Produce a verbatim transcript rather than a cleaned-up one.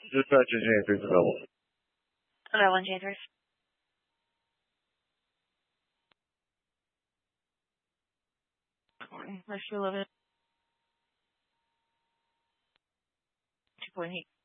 Dispatch engineer three is available. Hello, one J three. Where's your limit? two point eight.